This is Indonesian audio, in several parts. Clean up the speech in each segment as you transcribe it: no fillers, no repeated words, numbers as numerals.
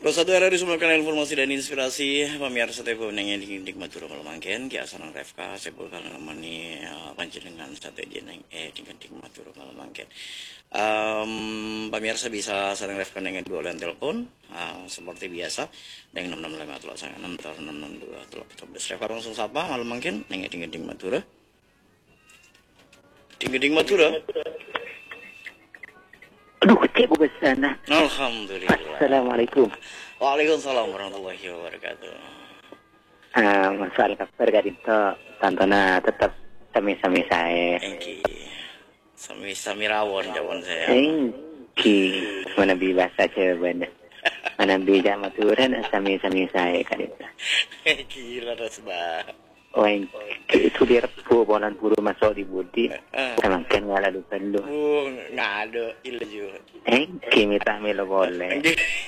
Satu hari sumberkan informasi dan inspirasi pemirsa TV neng di Madura Malamangken ki asanang Refka sebul kang namani panjenengan sate jeneng di Madura Malamangken. Pemirsa bisa sareng Refka neng dua line telepon seperti biasa dengan 665 Refka langsung sapa Malamangken neng di Madura. Di Madura. Aduh, kecil bukan sana. Alhamdulillah. Assalamualaikum. Waalaikumsalam warahmatullahi wabarakatuh. Masalah kabar gadito, tantona tetap sami-sami saya. Engki. Sami-sami rawon jawaban saya. Engki. Mana bahasa jawabannya. Mana bija maturan sami-sami saya gadito. Gila rasba. Oh, itu dia repu bolan buru masuk di budi. Emang kan nggak lalu perlu. Nggak ada ilju. Minta melo boleh.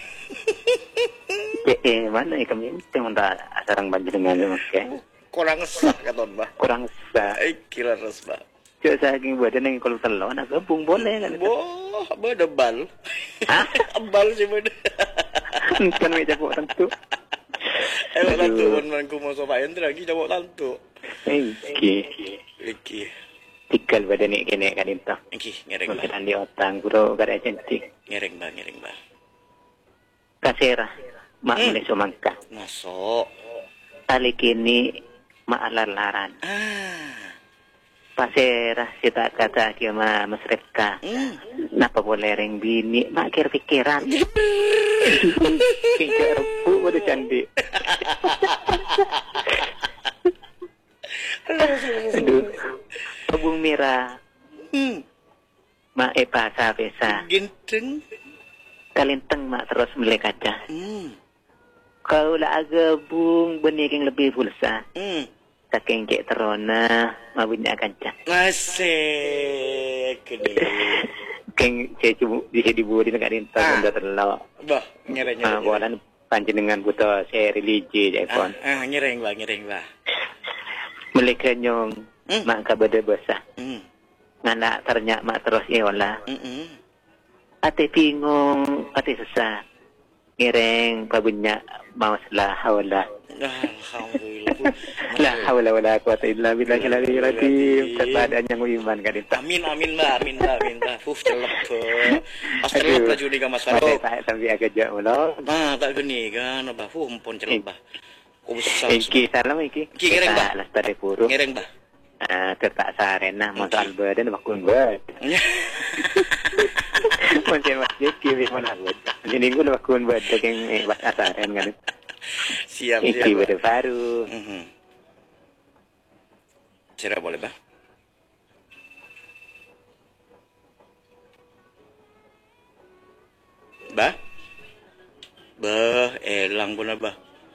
Mana kami minta asarang banjir dengan makai. Kurang sah kata mbah. Kurang sah. Gila rasba. Cuk saking buat neng kalau telur nak gabung boleh kan? Boh, beda bal. Hah? Bal sih beda. Kan meja kok tentu. Tantu manku mau sopain lagi jawab tantu. Iki. Tikal badan ni kene kan itu. Iki ngereng bah. Bukan di otang bro kada cantik. Ngereng bah. Kasera. Mak mulai sumangka. Masuk. Kali kini mak lalaran. Pasera sita kata kia ma masrefka. Napa boleh reng bini mak kira pikiran. Kinca repu pada cantik. Aduh. Kebung merah. Mak pasa pesa. Ginteng. Kalinteng mak terus melek kaca. Kau lah agabung benih yang lebih pulsa. Saking cek terona mabunya kaca. Asik gede. Keng cek bisa diburi dengan rinta benda terlalu. Bah, nyereng. Bualan panjenengan buta saya religi jepon. Nyereng bah. Mereka nyong mak kabada basah. Nganak ternya mak terus iola. Ate bingung, ate susah. Ngireng pabunya mau salah hawla. Alhamdulillah. La hawla wala quwata illa billahil aliyyil azim. Keadaan yang iman kan itu. Amin bah. Celep tuh. Pas celep lah judi ka Mas Faro. Tapi agak jauh loh. Tak geni kan bah. Pun celep bah. Usah. Iki salam iki. Iki ngereng bah. Lestari puru. Ngereng bah. Ketak sarena masal badan bakun bad. Macam masjid kiri mana buat. Jadi gue bakun bad yang bas asaren kan. Siap. Iki baru baru. Cerah boleh bah. Bah, elang pun bah.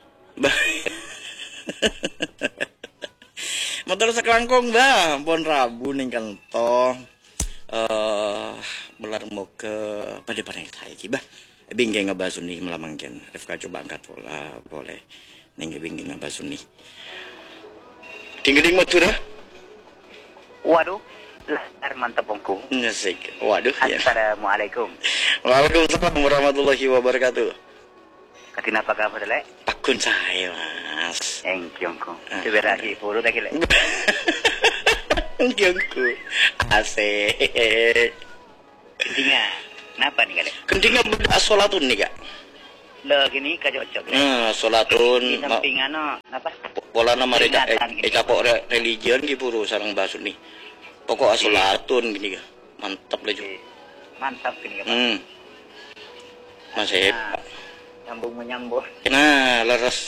Motor sekelangkong bah, pon Rabu ning kantong. Belar mau ke pada yang saya bah. Bingkai ngabasuni Malamangken. Refka coba angkat pola boleh. Ning bingkai ngabasuni. Tinggal Madura. Waduh, mantap bongku. Asik. Waduh. Assalamualaikum. Waalaikumsalam warahmatullahi wabarakatuh. Katina apa kabar lek? Pakun saya mas. Engkyongku. Coba lagi puru tak lek. Engkyongku. Asik. Kentinga. Kenapa nih kali? Kentinga budak sholatun nih kak. Lo gini kacok-cok. Sholatun. Di samping ano apa? Pola nama capok religion di puru sarang basun nih. Pokok sholatun gini kak. Mantap lah juga. Mantap gini kak. Masih. Nyambung menyambung. Nah, leres.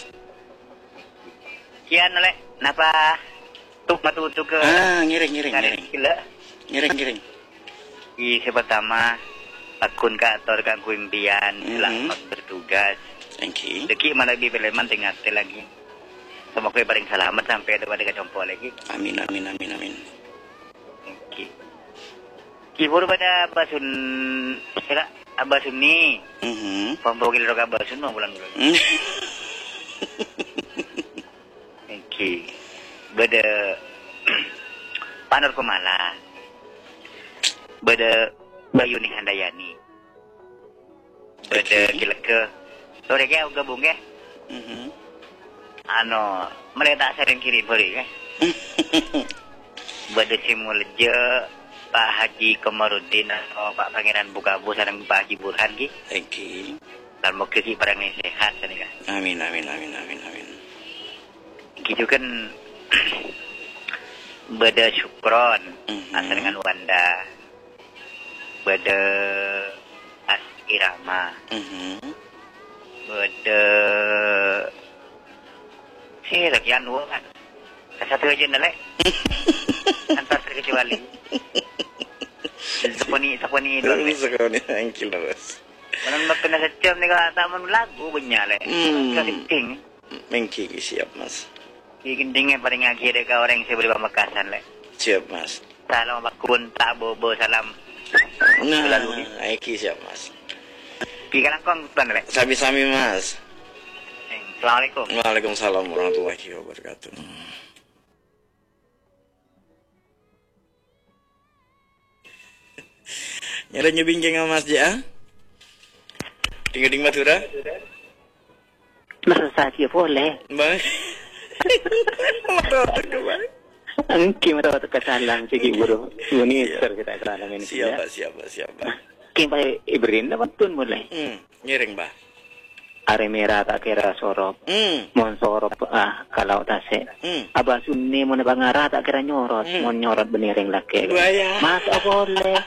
Kian lek, napa? Tuk matu ke. Ngiring. Gila. Ngiring. Pertama akun kantor kanggo impian selamat bertugas. Thank you. Deki mana lebih peleman tinggal lagi. Semoga paling selamat sampai ada pada jompo lagi. Amin. Kibur pada basun sila abasun ni. Pambogil ro ka basun mo bulan bulan. Bada panor kumala. Bada Bayuni Handayani. Bada Gileke Sore ke gabung ke. Mereka sering kirim beri ke. Bade Simuljo Pak Haji Komarudin atau Pak Pangeran Bukabu sareng Pak Haji Burhan ki. Eki. Lan moga ki barang sehat sanika. Amin. Gitu kan bade Syukron dengan Wanda. Bade As Irama. Bade sekian kan. Satu aja nalek. Antar terkecuali. Saponi doang. Sekali angkil terus. Manang magkana sa tiyam ni ka taman lagu bunyale. Kalinting. Mengki siap mas. Ikinting paling akhir ka orang saya beri pamakasan le. Siap mas. Salam makun bobo salam. Nah, Eki siap mas. Pika langkong tuan le. Sami-sami mas. Assalamualaikum. Waalaikumsalam warahmatullahi wabarakatuh. Nyara nyebingking sama Mas Ja. Ding Madura. Masa saja boleh. Bang. Angki mata ke salam sigi guru. Ini kita salam ini. Siapa. Kim pai ibrin dapat tun boleh. Nyiring bah. Are merah tak kira sorop. Mon sorop kalau tase. Aba sunni mon bangara tak kira nyorot. Mon nyorot beniring laki. Mas boleh.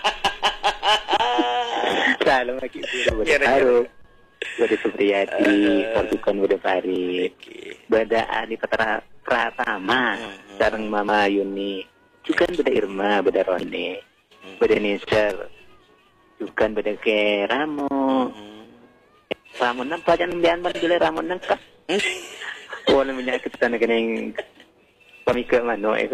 Salam lagi guru. Halo. Bada Supriyadi, Portukan Bada Farid, Bada Ali Pratama, sareng Mama Yuni, juga Bada Irma, Bada Rone, Bada Nisar, juga Bada ke Ramo, Ramo nampak jangan bian bila Ramo nangkap, boleh menyakit tanah kening pamika mano itu.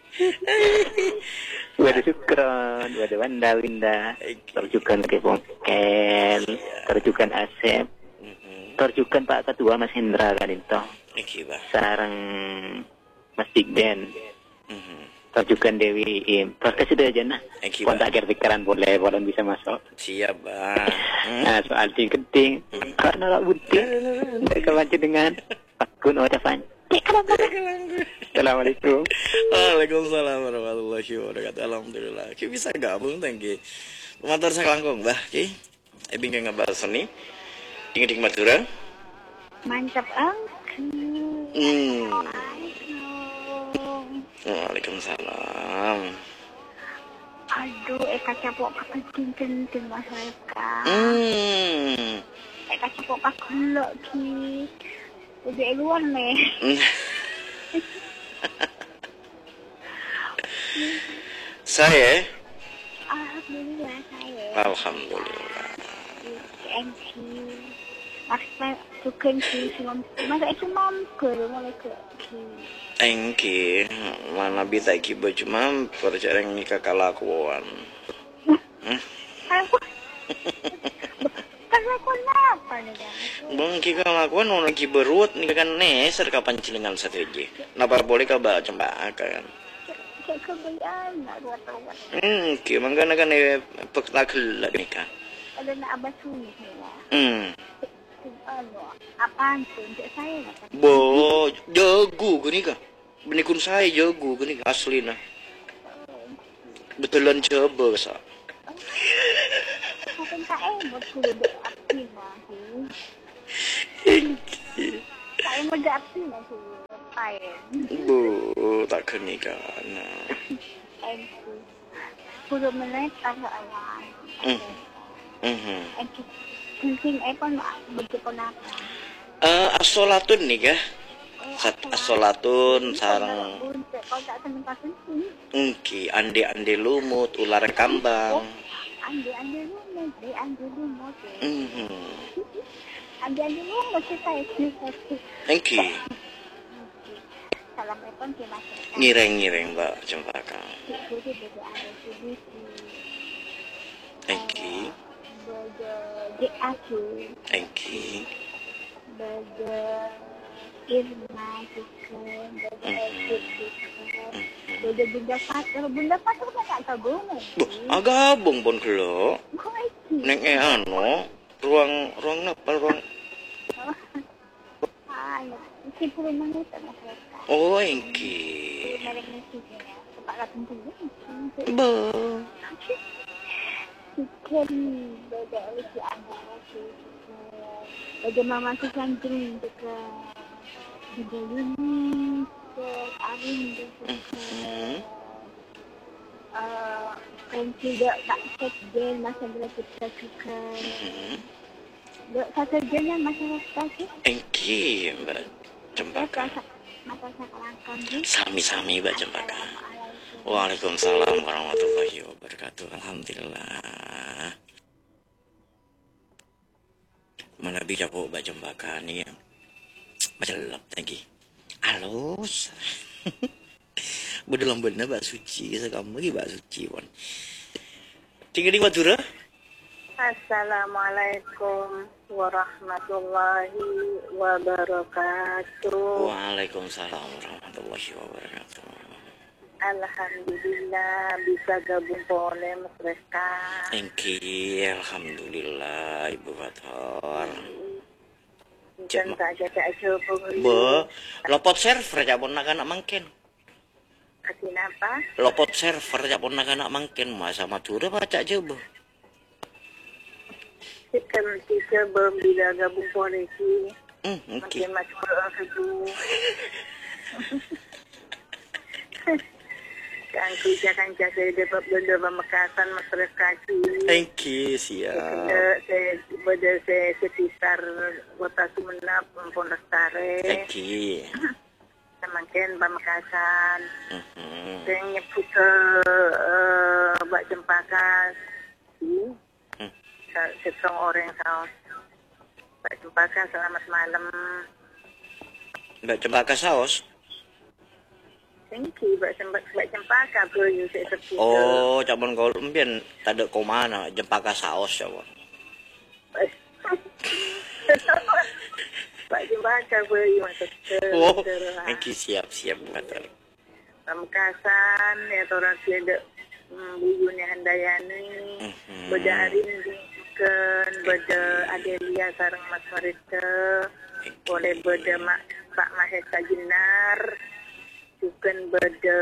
Bada Sukron, Bada Wanda Winda, terjukan ke Bongkel, terjukan Asep, terjukan Pak Ketua Mas Hendra kan itu, sarang Mas Digden, terjukan Dewi Im, terus sudah aja nah, kontak akhir pikiran boleh bisa masuk. Siap bang. Nah soal tingketing, karena lah bunting, mereka lanjut dengan Pak Gun Odavan. Assalamualaikum. Waalaikumsalam warahmatullahi wabarakatuh. Alhamdulillah. Ki bisa gabung tangki. Pemantar saklangkong bah ki. Ebing ka ngabahas ni. Ding Madura. Mantap angki. Waalaikumsalam. Aduh, eka capok kepenting mas mereka. Eka capok kakulok ki. Udah luar nih. Saya. Alhamdulillah saya. Alhamdulillah. MC. Maksudnya bukan sih masa itu mampu mulai ke. Engki mana bisa ki baju mampir jarang nikah kalakuan. Kalakuan apa nih guys? Bang ki kalakuan orang ki berut nikah kan neser kapan cilingan satu aja. Napa boleh kau coba kan? Kayak kebayaan dua tahun. Ki mangga kan pektakil lagi nikah. Ada nak abah sulit ya. Apaan tuh? Untuk saya kan? Bo, jago gini kah? Benikun saya jago gini asli nah. Betulan coba sa. Mungkin saya buat kuda aktif lagi. Saya mau aktif lagi. Saya. Bo, tak kena kan. Kuda menaik kalau awal. Mungkin pun begitu kenapa? Asolatun nih kah? Asolatun sarang. Kalau tak seneng pasen sih. Ande lumut, ular kambang. Ande lumut, ande lumut. Ande lumut kita itu. Assalamualaikum terima kasih. Ngireng Mbak Cempaka. Irma Bunda Patur kan tak gabung. Agabung pun kelo. Neng ruang apa ruang rumahnya tak masyarakat. Oh, engki. Merek nasi ya. Tempat lapan juga. Be. Chicken beda lagi anak lagi. Beda mama kesancing juga. Beda ini. Arin juga. Dan tidak tak sekjen masa bila kita juga. Satu jenis masyarakat sih. Engki, Mbak Cempaka. Masa sekarang ni. Sami-sami Mbak Cempaka. Waalaikumsalam warahmatullahi wabarakatuh. Alhamdulillah. Mana bisa po Mbak Cempaka ni? Majalap lagi. Halus. Bedalam benar Mbak Suci. Sekamu lagi Mbak Suci pun. Tinggal di Madura. Assalamualaikum warahmatullahi wabarakatuh. Waalaikumsalam warahmatullahi wabarakatuh. Alhamdulillah bisa gabung boleh Mas Reska. Engki, alhamdulillah Ibu Fathor. Jangan saja aja Be, lopot server japon nak mangken. Kasih apa? Lopot server japon nak mangken masa Madura baca aja bu. Kita belum bila gabung polisi. Engki. Makin masuk ke Kan kerjakan jasa dapat benda pemekasan masyarakat. Engki siap. Saya sekitar kota Sumenep, Pondok Sare. Engki. Semakin pemekasan. Saya nyebut ke Mbak Cempaka. Setong orang saus. Mbak Cempaka selamat malam. Mbak Cempaka saus. Thank you, Mbak Cempaka beliau saya seperti Oh, cabon kau mungkin tak ada komana Cempaka saus ya bu. Mbak Cempaka beliau masuk ke. Oh, engki siap betul. Pemekasan ya orang ada buyunya Handayani, beda Arin Dinken, beda Adelia sarang Mas Marita, boleh beda Pak Mahesa Jinar, juga beda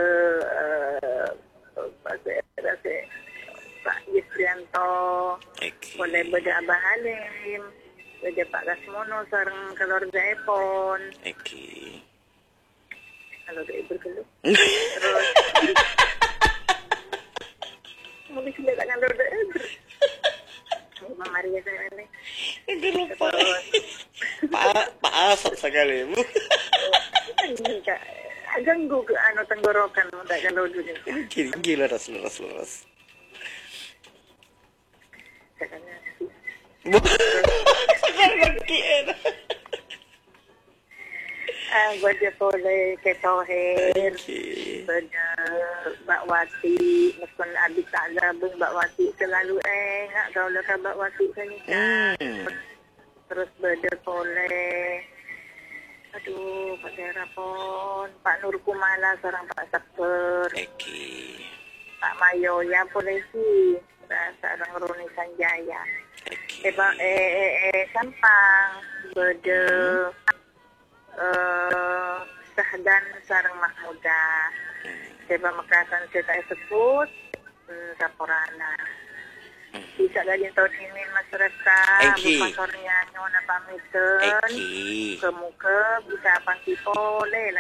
Pak Yusrianto, boleh beda Abah Halim, beda Pak Gasmono sarang keluarga Epon. Kalau dia berkeluh. Terus mungkin sudah tak ngalor deh. Mama Maria saya ni. Itu lupa. Pak Asap sekali bu. Ganggu ke tenggorokan tak ngalor dulu. Gila leras. Katanya. Sekarang kian. Bada boleh ketohir, bada Mbak Wati, meskipun abis tak gabung Mbak Wati selalu nak kalau lekas Mbak Wati senikah. Terus bada boleh, aduh Pak Serapon, Pak Nur Kumala seorang Pak Sakper, Pak Mayo ya polisi, seorang Roni Sanjaya. Sampang, bada Sahdan sarang Mahmuda. Saya Mekasan saya sebut Saporana. Bisa lagi tahun ini masyarakat pasornya nyona pamiten. Kemuka bisa pasti boleh